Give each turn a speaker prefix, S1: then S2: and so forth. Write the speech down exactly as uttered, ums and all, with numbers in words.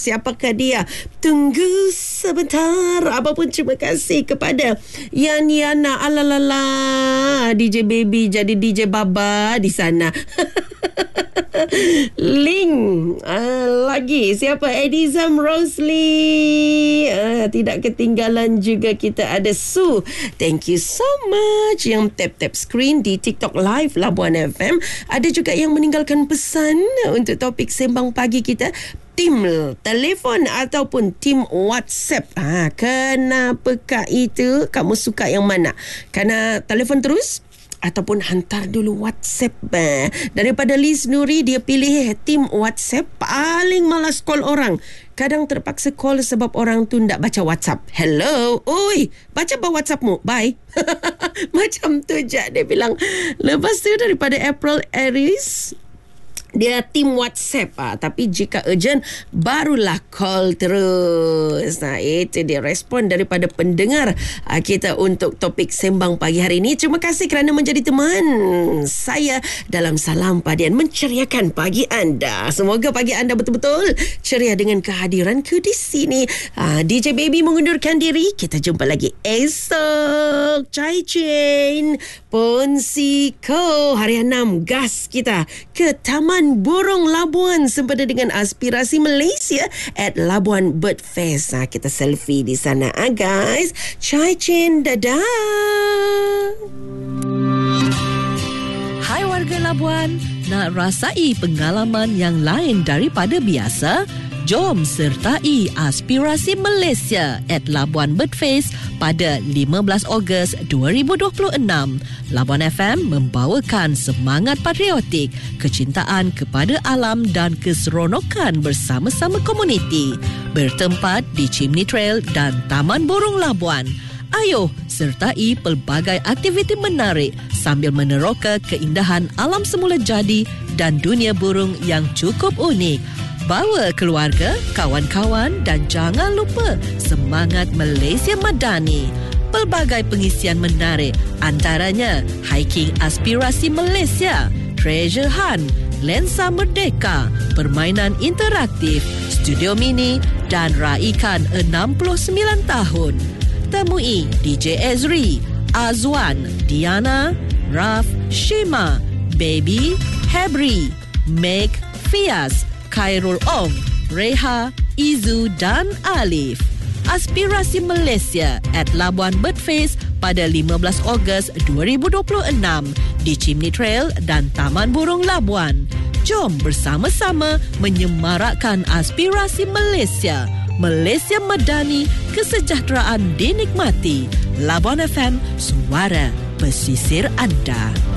S1: Siapakah dia? Tunggu sebentar. Apapun terima kasih kepada Yan Yana alalala D J Baby jadi D J Baba di sana. Ling uh, lagi siapa? Edizam Rosli, uh, tidak ketinggalan juga kita ada Su. Thank you so much yang tap-tap screen di TikTok Live Labuan F M. Ada juga yang meninggalkan pesan untuk topik sembang pagi kita, tim telefon ataupun tim WhatsApp. Ha, kenapakah itu? Kamu suka yang mana? Kerana telefon terus ataupun hantar dulu WhatsApp. Eh. Daripada Liz Nuri, dia pilih tim WhatsApp. Paling malas call orang. Kadang terpaksa call sebab orang tu tak baca WhatsApp. Hello, oi, baca apa WhatsAppmu? Bye. Macam tu je dia bilang. Lepas tu daripada April Aries, dia tim WhatsApp, ah, tapi jika urgent barulah call terus. Nah, itu dia respon daripada pendengar ah, kita untuk topik sembang pagi hari ini. Terima kasih kerana menjadi teman saya dalam Salam Padian, menceriakan pagi anda. Semoga pagi anda betul-betul ceria dengan kehadiranku di sini. ah, D J Baby mengundurkan diri. Kita jumpa lagi esok. Chai Chain Ponsiko hari enam, gas kita ke Taman Burung Labuan sempena dengan Aspirasi Malaysia at Labuan Bird Fest. Nah, kita selfie di sana, ah, guys. Chai Chin, dadah.
S2: Hai warga Labuan, nak rasai pengalaman yang lain daripada biasa? Jom sertai Aspirasi Malaysia at Labuan Bird Fest pada lima belas Ogos dua ribu dua puluh enam. Labuan F M membawakan semangat patriotik, kecintaan kepada alam dan keseronokan bersama-sama komuniti. Bertempat di Chimney Trail dan Taman Burung Labuan. Ayo sertai pelbagai aktiviti menarik sambil meneroka keindahan alam semula jadi dan dunia burung yang cukup unik. Bawa keluarga, kawan-kawan dan jangan lupa semangat Malaysia Madani. Pelbagai pengisian menarik, antaranya hiking Aspirasi Malaysia, treasure hunt, lensa merdeka, permainan interaktif, studio mini dan raikan enam puluh sembilan tahun. Temui D J Ezri, Azwan, Diana, Raf, Shima, Baby, Hebri, Meg, Fias, Khairul Ong, Reha, Izu dan Alif. Aspirasi Malaysia at Labuan Bird Fest pada lima belas Ogos dua ribu dua puluh enam di Chimney Trail dan Taman Burung Labuan. Jom bersama-sama menyemarakkan aspirasi Malaysia. Malaysia Madani, kesejahteraan dinikmati. Labuan F M, suara pesisir anda.